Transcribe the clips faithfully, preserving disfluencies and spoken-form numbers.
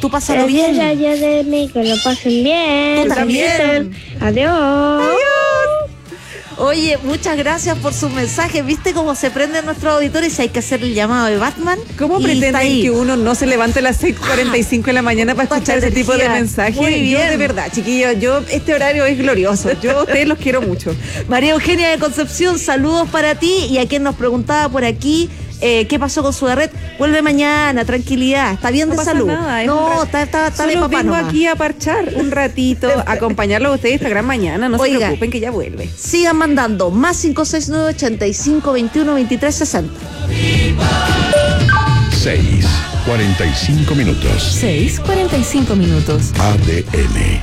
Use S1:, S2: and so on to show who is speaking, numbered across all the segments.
S1: Tú pásalo bien.
S2: Gracias de mí, que lo pasen bien.
S1: Tú también.
S2: Adiós.
S1: Adiós. Oye, muchas gracias por sus mensajes. ¿Viste cómo se prenden nuestros auditores? Hay que hacer el llamado de Batman.
S3: ¿Cómo pretenden que uno no se levante a las seis cuarenta y cinco de la mañana para escuchar ese tipo de mensajes?
S1: Muy bien.
S3: Yo, de verdad, chiquillos, yo, este horario es glorioso. Yo a ustedes los quiero mucho.
S1: María Eugenia de Concepción, saludos para ti. Y a quien nos preguntaba por aquí, eh, ¿qué pasó con su red? Vuelve mañana, tranquilidad. Está bien
S3: no
S1: de
S3: pasa
S1: salud.
S3: Nada,
S1: no, está, está, está de papá
S3: vengo
S1: nomás.
S3: aquí a parchar un ratito, a acompañarlos a ustedes esta gran mañana. No Oiga, se preocupen que ya vuelve.
S1: Sigan mandando más cinco seis nueve, ochenta y cinco, veintiuno, veintitrés, sesenta.
S4: seis, cuarenta y cinco minutos.
S5: seis, cuarenta y cinco minutos.
S4: A D N.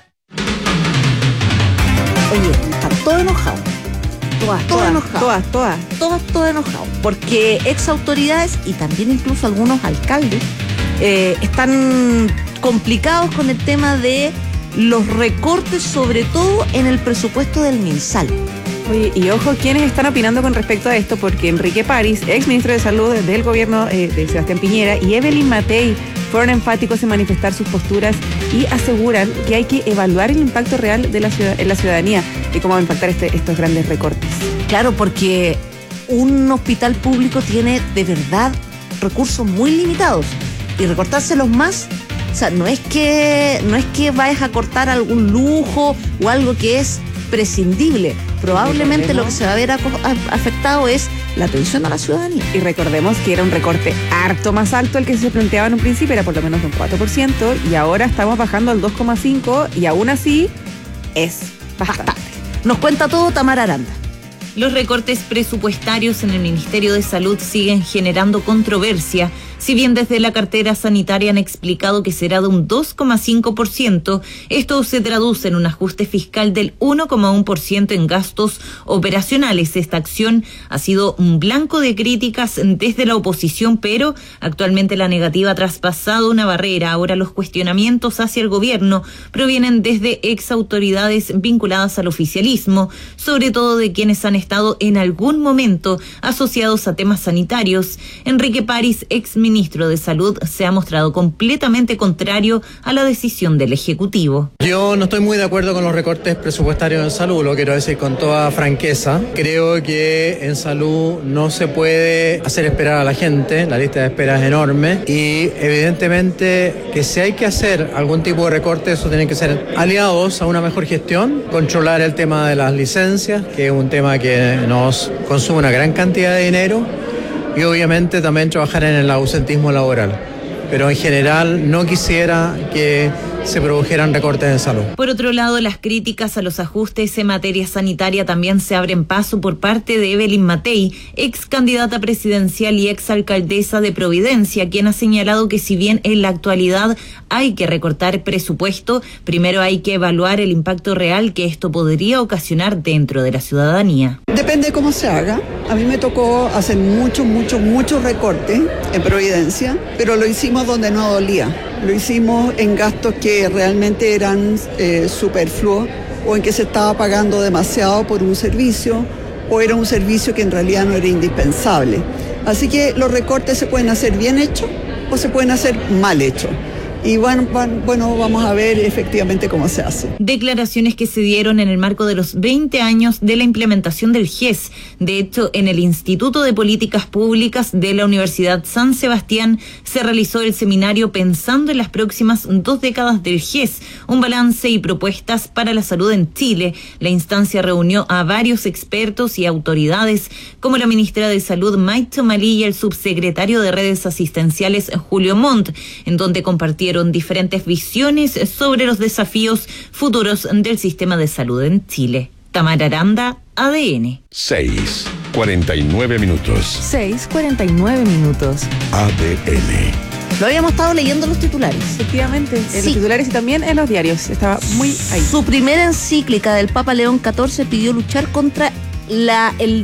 S1: Oye, están todos enojados. Todas, todas, enojadas.
S3: Todas, todas.
S1: Todas, todas enojados. Porque ex autoridades y también incluso algunos alcaldes eh, están complicados con el tema de los recortes, sobre todo en el presupuesto del MinSal.
S3: Oye, y ojo, ¿quiénes están opinando con respecto a esto? Porque Enrique París, ex ministro de Salud del gobierno eh, de Sebastián Piñera, y Evelyn Matei fueron enfáticos en manifestar sus posturas y aseguran que hay que evaluar el impacto real de la ciudad, en la ciudadanía y cómo va a impactar este, estos grandes recortes.
S1: Claro, porque un hospital público tiene de verdad recursos muy limitados y recortárselos más, o sea, no es que no es que vayas a cortar algún lujo o algo que es prescindible. Probablemente lo que se va a ver afectado es la atención a la ciudadanía.
S3: Y recordemos que era un recorte harto más alto el que se planteaba en un principio, era por lo menos un cuatro por ciento, y ahora estamos bajando al dos coma cinco por ciento, y aún así es bastante. bastante.
S1: Nos cuenta todo Tamara Aranda.
S5: Los recortes presupuestarios en el Ministerio de Salud siguen generando controversia. Si bien desde la cartera sanitaria han explicado que será de un dos coma cinco por ciento, esto se traduce en un ajuste fiscal del uno coma uno por ciento en gastos operacionales. Esta acción ha sido un blanco de críticas desde la oposición, pero actualmente la negativa ha traspasado una barrera. Ahora los cuestionamientos hacia el gobierno provienen desde ex autoridades vinculadas al oficialismo, sobre todo de quienes han estado en algún momento asociados a temas sanitarios. Enrique París, ex ministro de Salud, se ha mostrado completamente contrario a la decisión del Ejecutivo.
S6: Yo no estoy muy de acuerdo con los recortes presupuestarios en salud, lo quiero decir con toda franqueza. Creo que en salud no se puede hacer esperar a la gente, la lista de espera es enorme y evidentemente que si hay que hacer algún tipo de recorte, eso tiene que ser aliados a una mejor gestión, controlar el tema de las licencias, que es un tema que nos consume una gran cantidad de dinero, y obviamente también trabajar en el ausentismo laboral. Pero en general no quisiera que se produjeran recortes en salud.
S5: Por otro lado, las críticas a los ajustes en materia sanitaria también se abren paso por parte de Evelyn Matei, ex candidata presidencial y ex alcaldesa de Providencia, quien ha señalado que si bien en la actualidad hay que recortar presupuesto, primero hay que evaluar el impacto real que esto podría ocasionar dentro de la ciudadanía.
S7: Depende de cómo se haga. A mí me tocó hacer muchos, muchos, muchos recortes en Providencia, pero lo hicimos donde no dolía. Lo hicimos en gastos que realmente eran eh, superfluos o en que se estaba pagando demasiado por un servicio o era un servicio que en realidad no era indispensable. Así que los recortes se pueden hacer bien hechos o se pueden hacer mal hechos. Y bueno, bueno, vamos a ver efectivamente cómo se hace.
S5: Declaraciones que se dieron en el marco de los veinte años de la implementación del G E S. De hecho, en el Instituto de Políticas Públicas de la Universidad San Sebastián se realizó el seminario Pensando en las próximas dos décadas del G E S, un balance y propuestas para la salud en Chile. La instancia reunió a varios expertos y autoridades, como la ministra de Salud Maite O'Malley y el subsecretario de Redes Asistenciales Julio Montt, en donde compartieron diferentes visiones sobre los desafíos futuros del sistema de salud en Chile. Tamara Aranda, A D N.
S4: seis, cuarenta y nueve minutos.
S5: seis, cuarenta y nueve minutos.
S4: A D N.
S1: Lo habíamos estado leyendo en los titulares.
S3: Efectivamente, en
S1: Sí.
S3: los titulares y también en los diarios. Estaba muy ahí.
S1: Su primera encíclica del Papa León catorce pidió luchar contra la, el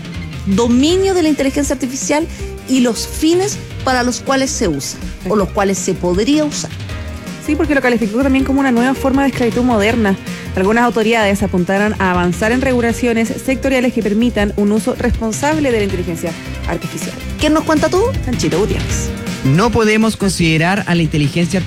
S1: dominio de la inteligencia artificial y los fines para los cuales se usa o los cuales se podría usar.
S3: Sí, porque lo calificó también como una nueva forma de esclavitud moderna. Algunas autoridades apuntaron a avanzar en regulaciones sectoriales que permitan un uso responsable de la inteligencia artificial.
S1: ¿Quién nos cuenta todo?
S3: Sanchito Gutiérrez.
S8: No podemos considerar a la inteligencia